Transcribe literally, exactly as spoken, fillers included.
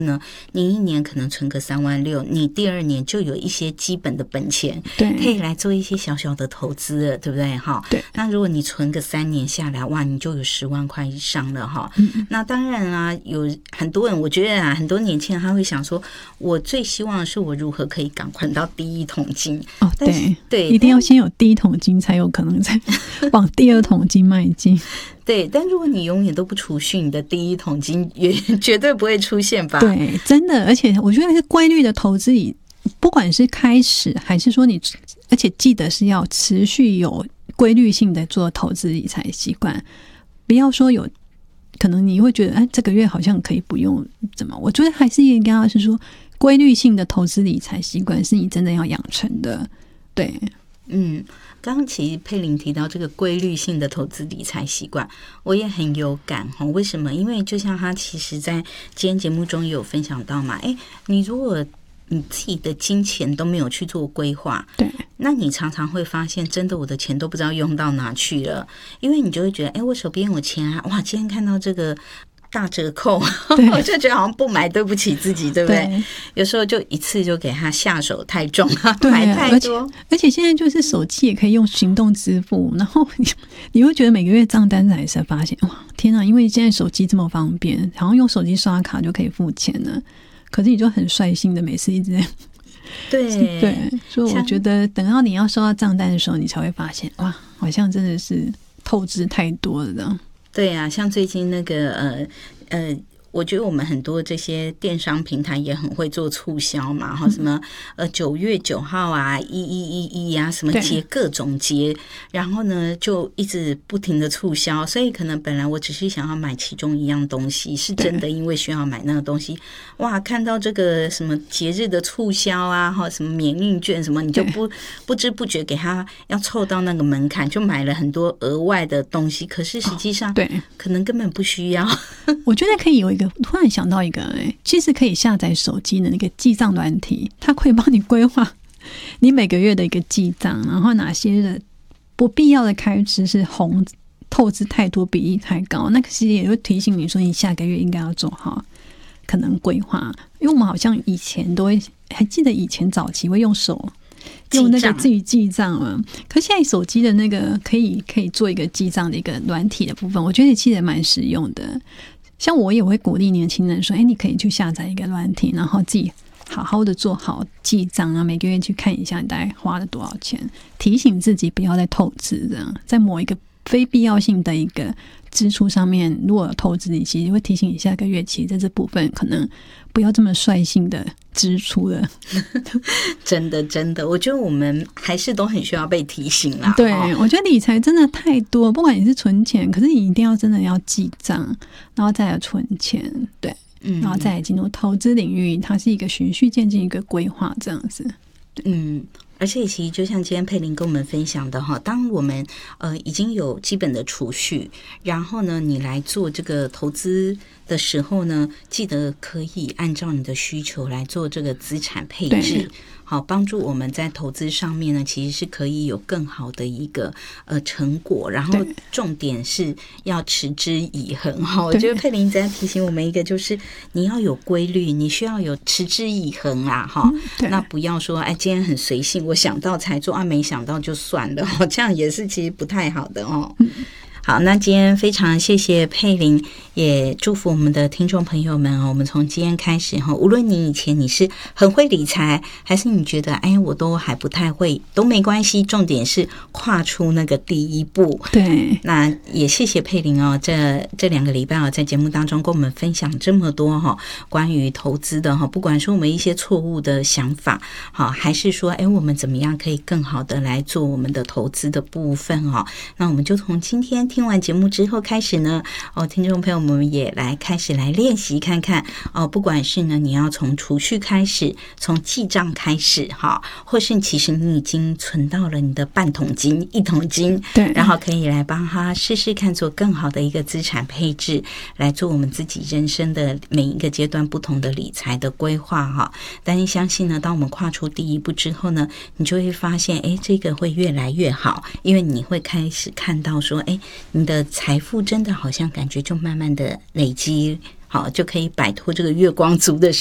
呢，你一年可能存个三万六，你第二年就有一些基本的本钱， 对， 可以来做一些小小的投资了，对不对哈？ 对。 那如果你存个三年下来，哇，你就有十万块以上了哈。 嗯、 那当然啊，有很多人，我觉得啊，很多年轻人他会想说，我最希望的是我如何可以赶快到第一桶金。 哦，对对， 一定要先有第一桶金，才有可能再往第二桶金迈进。 对，但如果你永远都不储蓄，你的第一桶金也绝对不会出现吧？ 对，真的，而且我觉得是规律的投资里，不管是开始还是说你，而且记得是要持续有规律性的做投资理财习惯，不要说有可能你会觉得，哎，这个月好像可以不用怎么？我觉得还是应该要是说，规律性的投资理财习惯是你真的要养成的，对。 嗯，刚刚其实佩玲提到这个规律性的投资理财习惯，我也很有感哈。为什么？因为就像他其实在今天节目中也有分享到嘛，哎，你如果你自己的金钱都没有去做规划， 对， 那你常常会发现，真的我的钱都不知道用到哪去了，因为你就会觉得，哎，我手边有钱啊，哇，今天看到这个大折扣，我就觉得好像不买对不起自己，对不对？对，有时候就一次就给他下手太重了，买太多。 而且, 而且现在就是手机也可以用行动支付，然后 你, 你会觉得每个月账单才才发现，哇，天啊！因为现在手机这么方便，好像用手机刷卡就可以付钱了。可是你就很率性的每次一直在对对，所以我觉得等到你要收到账单的时候，你才会发现，哇，好像真的是透支太多了这样。 对啊，像最近那个呃呃，我觉得我们很多这些电商平台也很会做促销嘛，哈、嗯，什么呃九月九号啊，一一一一啊，什么节各种节，然后呢就一直不停的促销，所以可能本来我只是想要买其中一样东西，是真的因为需要买那个东西，哇，看到这个什么节日的促销啊，哈，什么免运券什么，你就不不知不觉给他要凑到那个门槛，就买了很多额外的东西，可是实际上、哦、 对， 可能根本不需要。 我觉得可以有一个，突然想到一个、欸，其实可以下载手机的那个记账软体，它可以帮你规划你每个月的一个记账，然后哪些的不必要的开支是红透支太多，比例太高，那其实也会提醒你说你下个月应该要做好可能规划。因为我们好像以前都会，还记得以前早期会用手用那个自己记账嘛，可是现在手机的那个可以可以做一个记账的一个软体的部分，我觉得其实蛮实用的。像我也会鼓励年轻人说，哎，你可以去下载一个软体，然后自己好好的做好记账啊，每个月去看一下你大概花了多少钱，提醒自己不要再透支这样，在某一个非必要性的一个支出上面，如果有透支，你其实会提醒你下个月其实在这部分可能不要这么率性的支出了。 真的真的，我觉得我们还是都很需要被提醒啦。 对、 哦、 我觉得理财真的太多，不管你是存钱，可是你一定要真的要记账，然后再来存钱，对，然后再来进入投资领域，它是一个循序渐进一个规划这样子。 嗯，而且其实就像今天佩玲跟我们分享的哈，当我们呃已经有基本的储蓄，然后呢你来做这个投资的时候呢，记得可以按照你的需求来做这个资产配置，好帮助我们在投资上面呢，其实是可以有更好的一个呃成果。然后重点是要持之以恒哈。我觉得佩玲在提醒我们一个，就是你要有规律，你需要有持之以恒啦哈、嗯。那不要说哎今天很随性，我想到才做啊，没想到就算了，这样也是其实不太好的哦。嗯，好，那今天非常谢谢佩玲，也祝福我们的听众朋友们哦。我们从今天开始哈，无论你以前你是很会理财，还是你觉得哎我都还不太会，都没关系，重点是跨出那个第一步。 对， 那也谢谢佩玲哦，这这两个礼拜哦，在节目当中跟我们分享这么多哈，关于投资的哈，不管是我们一些错误的想法，好，还是说哎我们怎么样可以更好的来做我们的投资的部分哦。那我们就从今天听完节目之后开始呢，哦，听众朋友们也来开始来练习看看哦，不管是呢你要从储蓄开始，从记账开始哈，或是其实你已经存到了你的半桶金、一桶金， 对， 然后可以来帮他试试看做更好的一个资产配置，来做我们自己人生的每一个阶段不同的理财的规划哈。但是相信呢，当我们跨出第一步之后呢，你就会发现，哎，这个会越来越好，因为你会开始看到说，哎，你的财富真的好像感觉就慢慢的累积好就可以摆脱这个月光族的